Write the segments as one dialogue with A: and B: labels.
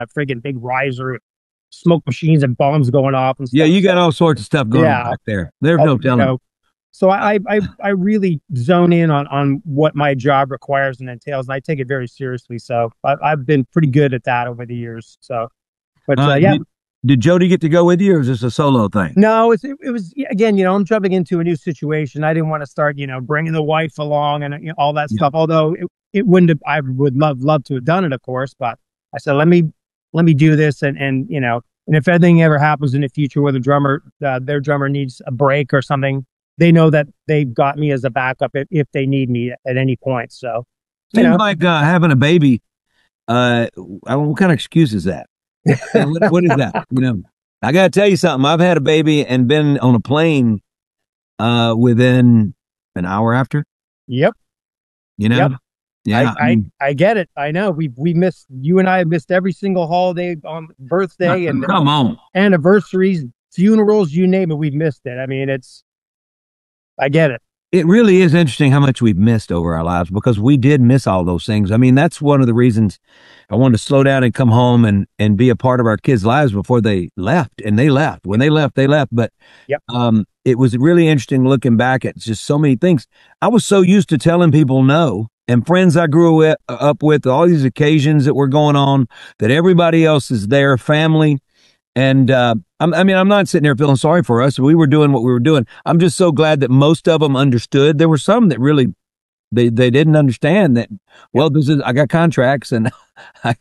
A: a friggin' big riser, smoke machines and bombs going off and
B: Yeah,
A: stuff.
B: you got all sorts of stuff going on back there. There's no
A: You
B: telling.
A: know, so I really zone in on what my job requires and entails, and I take it very seriously. So I've been pretty good at that over the years. So, but yeah.
B: Did Jody get to go with you, or is this a solo thing?
A: No, it was again, I'm jumping into a new situation. I didn't want to start, bringing the wife along and all that stuff. Although it wouldn't have, I would love to have done it, of course. But I said, let me do this, and if anything ever happens in the future where their drummer needs a break or something, they know that they've got me as a backup if they need me at any point. So,
B: seems like having a baby. What kind of excuse is that? what is that? I got to tell you something. I've had a baby and been on a plane within an hour after.
A: Yep.
B: Yep. Yeah.
A: I get it. I know. We missed, you and I have missed every single holiday, on birthday and
B: come on,
A: anniversaries, funerals, you name it. We've missed it. I mean, I get it.
B: It really is interesting how much we've missed over our lives, because we did miss all those things. I mean, that's one of the reasons I wanted to slow down and come home and be a part of our kids' lives before they left. And they left. When they left, they left. But it was really interesting looking back at just so many things. I was so used to telling people no, and friends I grew up with, all these occasions that were going on, that everybody else is there, family. And I'm not sitting there feeling sorry for us. We were doing what we were doing. I'm just so glad that most of them understood. There were some that really they didn't understand that. Well, I got contracts, and I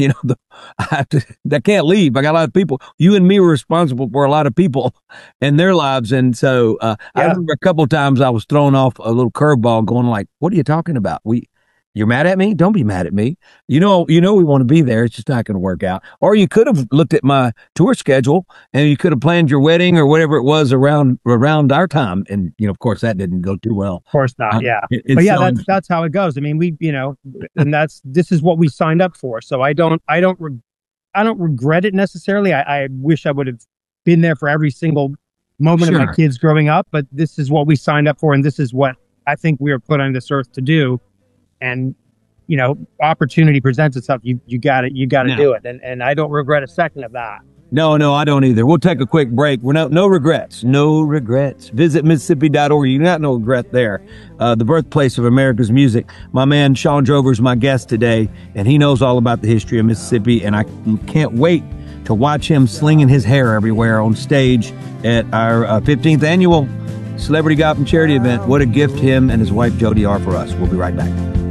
B: can't leave. I got a lot of people. You and me were responsible for a lot of people and their lives, and so I remember a couple of times I was thrown off a little curveball, going like, "What are you talking about? You're mad at me? Don't be mad at me. We want to be there. It's just not going to work out." Or you could have looked at my tour schedule and you could have planned your wedding or whatever it was around our time. And, of course, that didn't go too well.
A: Of course not. Yeah. But yeah, that's how it goes. I mean, and this is what we signed up for. So I don't regret it necessarily. I wish I would have been there for every single moment of my kids growing up, but this is what we signed up for. And this is what I think we are put on this earth to do. And, opportunity presents itself. You got to do it. And I don't regret a second of that.
B: No, I don't either. We'll take a quick break. We're no regrets. No regrets. Visit Mississippi.org. You got no regret there. The birthplace of America's music. My man, Shawn Drover, is my guest today, and he knows all about the history of Mississippi. And I can't wait to watch him slinging his hair everywhere on stage at our 15th annual Celebrity Golf and Charity event. What a gift him and his wife Jody are for us. We'll be right back.